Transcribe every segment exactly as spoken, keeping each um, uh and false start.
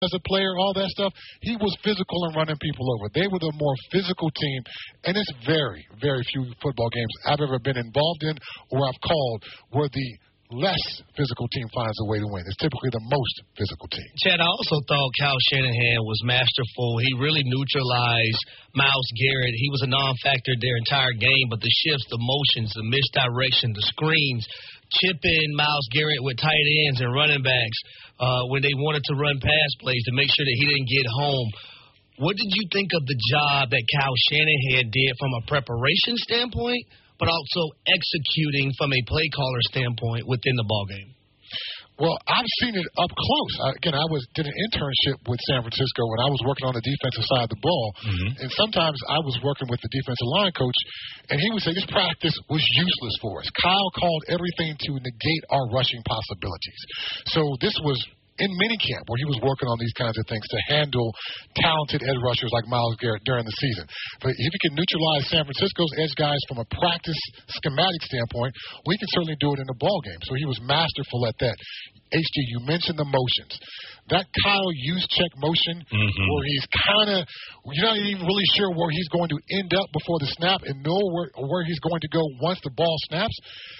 as a player, all that stuff, he was physical and running people over. They were the more physical team, and it's very, very few football games I've ever been involved in or I've called where the less physical team finds a way to win. It's typically the most physical team. Chad, I also thought Kyle Shanahan was masterful. He really neutralized Myles Garrett. He was a non-factor their entire game, but the shifts, the motions, the misdirection, the screens, chipping Myles Garrett with tight ends and running backs uh, when they wanted to run pass plays to make sure that he didn't get home. What did you think of the job that Kyle Shanahan did from a preparation standpoint, but also executing from a play caller standpoint within the ballgame? Well, I've seen it up close. I, again, I was did an internship with San Francisco when I was working on the defensive side of the ball. Mm-hmm. And sometimes I was working with the defensive line coach, and he would say this practice was useless for us. Kyle called everything to negate our rushing possibilities. So this was in minicamp where he was working on these kinds of things to handle talented edge rushers like Myles Garrett during the season. But if he can neutralize San Francisco's edge guys from a practice schematic standpoint, we can certainly do it in the ball game. So he was masterful at that. H D, you mentioned the motions. That Kyle use check motion mm-hmm. where he's kind of, you're not even really sure where he's going to end up before the snap and know where, where he's going to go once the ball snaps.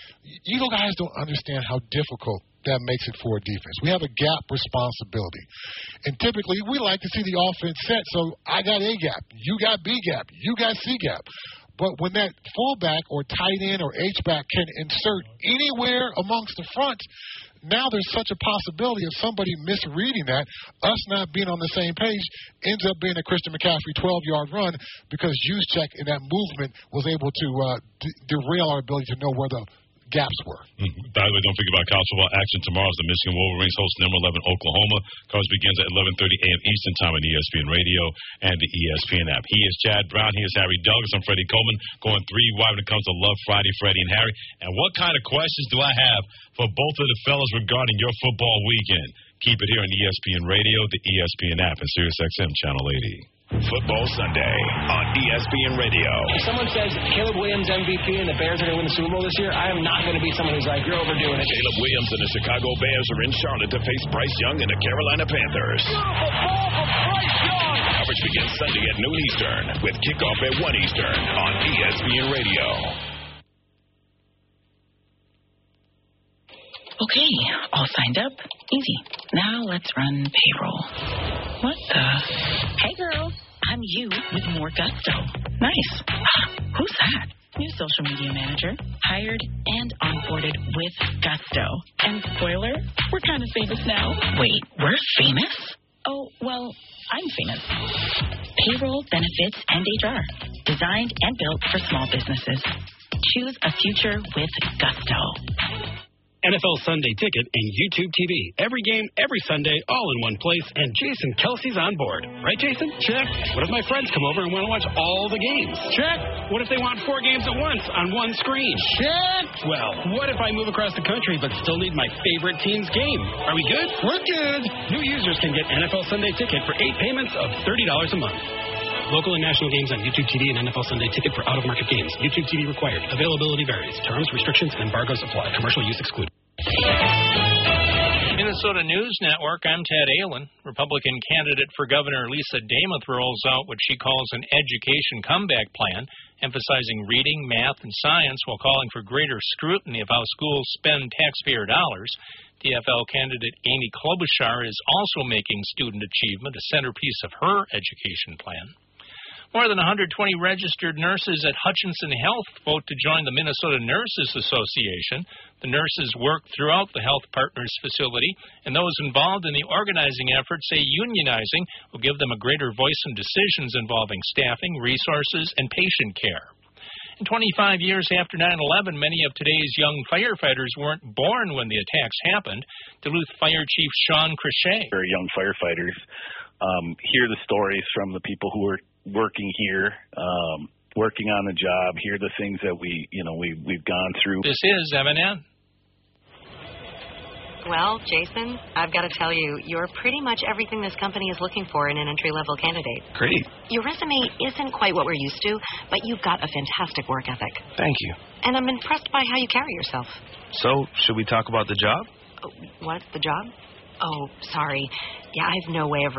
You guys don't understand how difficult that makes it for a defense. We have a gap responsibility. And typically we like to see the offense set, so I got A gap, you got B gap, you got C gap. But when that fullback or tight end or H-back can insert anywhere amongst the front, now there's such a possibility of somebody misreading that, us not being on the same page, ends up being a Christian McCaffrey twelve-yard run because use check in that movement was able to uh, d- derail our ability to know where the gaps were. Mm-hmm. By the way, don't forget about college football action tomorrow as the Michigan Wolverines host number eleven Oklahoma. Coverage begins at eleven thirty a.m. Eastern Time on E S P N Radio and the E S P N app. He is Chad Brown. He is Harry Douglas. I'm Freddie Coleman, going three wide when it comes to Love Friday, Freddie and Harry. And what kind of questions do I have for both of the fellas regarding your football weekend? Keep it here on E S P N Radio, the E S P N app, and SiriusXM Channel eighty. Football Sunday on E S P N Radio. If someone says Caleb Williams M V P and the Bears are going to win the Super Bowl this year, I am not going to be someone who's like, you're overdoing it. Caleb Williams and the Chicago Bears are in Charlotte to face Bryce Young and the Carolina Panthers. Beautiful ball from Bryce Young. Coverage begins Sunday at noon Eastern with kickoff at one Eastern on E S P N Radio. Okay, all signed up. Easy. Now let's run payroll. What the? Hey, girl. I'm you with more gusto. Nice. Who's that? New social media manager. Hired and onboarded with gusto. And spoiler, we're kind of famous now. Wait, we're famous? Oh, well, I'm famous. Payroll, benefits, and H R. Designed and built for small businesses. Choose a future with gusto. N F L Sunday Ticket and YouTube T V. Every game, every Sunday, all in one place, and Jason Kelsey's on board. Right, Jason? Check. What if my friends come over and want to watch all the games? Check. What if they want four games at once on one screen? Check. Well, what if I move across the country but still need my favorite team's game? Are we good? We're good. New users can get N F L Sunday Ticket for eight payments of thirty dollars a month. Local and national games on YouTube T V and N F L Sunday Ticket for out-of-market games. YouTube T V required. Availability varies. Terms, restrictions, and embargoes apply. Commercial use excluded. Minnesota News Network, I'm Ted Allen. Republican candidate for governor Lisa Demuth rolls out what she calls an education comeback plan, emphasizing reading, math, and science while calling for greater scrutiny of how schools spend taxpayer dollars. D F L candidate Amy Klobuchar is also making student achievement a centerpiece of her education plan. More than one hundred twenty registered nurses at Hutchinson Health vote to join the Minnesota Nurses Association. The nurses work throughout the Health Partners facility, and those involved in the organizing effort say unionizing will give them a greater voice in decisions involving staffing, resources, and patient care. And twenty-five years after nine eleven, many of today's young firefighters weren't born when the attacks happened. Duluth Fire Chief Sean Crochet. Very young firefighters um, hear the stories from the people who are working here, um, working on the job, hear the things that we, you know, we, we've gone through. This is M and N. Well, Jason, I've got to tell you, you're pretty much everything this company is looking for in an entry-level candidate. Great. Your resume isn't quite what we're used to, but you've got a fantastic work ethic. Thank you. And I'm impressed by how you carry yourself. So, should we talk about the job? Oh, what? The job? Oh, sorry. Yeah, I have no way of